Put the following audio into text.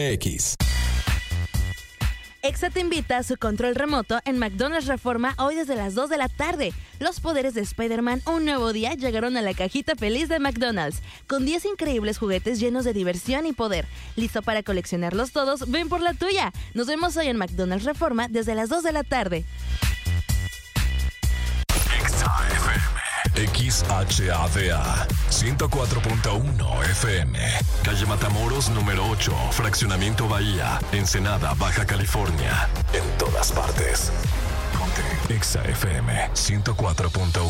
X. Exa te invita a su control remoto en McDonald's Reforma hoy desde las 2 de la tarde. Los poderes de Spider-Man un nuevo día llegaron a la cajita feliz de McDonald's, con 10 increíbles juguetes llenos de diversión y poder. ¿Listo para coleccionarlos todos? Ven por la tuya. Nos vemos hoy en McDonald's Reforma desde las 2 de la tarde. XHADA 104.1 FM, calle Matamoros número 8, fraccionamiento Bahía, Ensenada, Baja California. En todas partes. Ponte XFM 104.1.